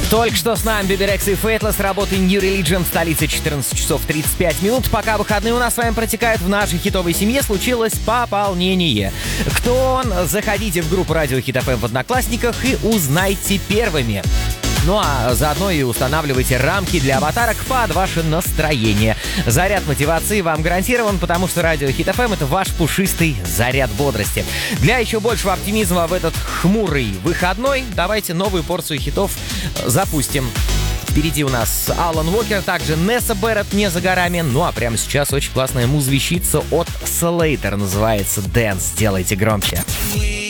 Только что с нами Беби Рекса и Фейтлесс, работы New Religion в столице 14 часов 35 минут. Пока выходные у нас с вами протекают, в нашей хитовой семье случилось пополнение. Кто он? Заходите в группу Радио Хит ФМ в Одноклассниках и узнайте первыми. Ну а заодно и устанавливайте рамки для аватарок под ваше настроение. Заряд мотивации вам гарантирован, потому что Радио Хит ФМ — это ваш пушистый заряд бодрости. Для еще большего оптимизма в этот хмурый выходной давайте новую порцию хитов запустим. Впереди у нас Алан Уокер, также Несса Берретт не за горами. Ну а прямо сейчас очень классная муз-вещица от Slater, называется Dance. Сделайте громче.